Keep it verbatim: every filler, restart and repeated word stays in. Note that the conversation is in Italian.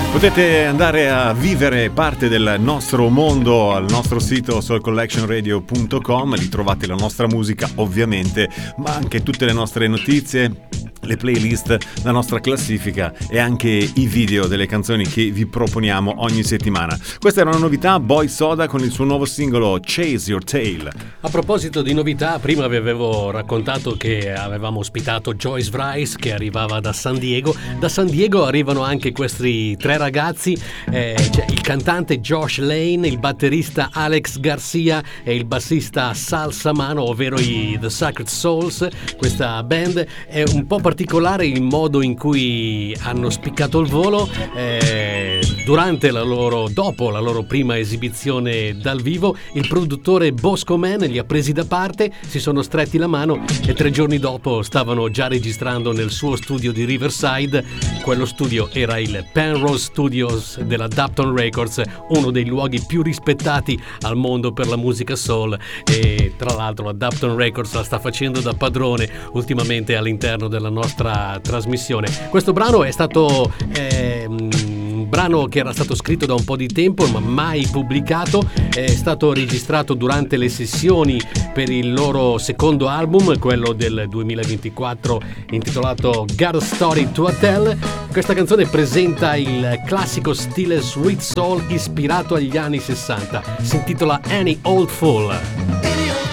Potete andare a vivere parte del nostro mondo al nostro sito soul collection radio punto com, lì trovate la nostra musica ovviamente, ma anche tutte le nostre notizie, le playlist, la nostra classifica e anche i video delle canzoni che vi proponiamo ogni settimana. Questa era una novità, Boy Soda con il suo nuovo singolo Chase Your Tail. A proposito di novità, prima vi avevo raccontato che avevamo ospitato Joyce Vrice che arrivava da San Diego. Da San Diego arrivano anche questi tre ragazzi, eh, cioè il cantante Josh Lane, il batterista Alex Garcia e il bassista Sal Samano, ovvero i The Sacred Souls. Questa band è un po' particolare il modo in cui hanno spiccato il volo. Eh, durante la loro, dopo la loro prima esibizione dal vivo, il produttore Bosco Man li ha presi da parte, si sono stretti la mano e tre giorni dopo stavano già registrando nel suo studio di Riverside. Quello studio era il Penrose Studios della Dapton Records, uno dei luoghi più rispettati al mondo per la musica soul, e tra l'altro la Dapton Records la sta facendo da padrone ultimamente all'interno della nostra trasmissione. Questo brano è stato eh, un brano che era stato scritto da un po' di tempo ma mai pubblicato, è stato registrato durante le sessioni per il loro secondo album, quello del duemilaventiquattro, intitolato Got a Story to Tell. Questa canzone presenta il classico stile sweet soul ispirato agli anni sessanta, si intitola Any Old Fool.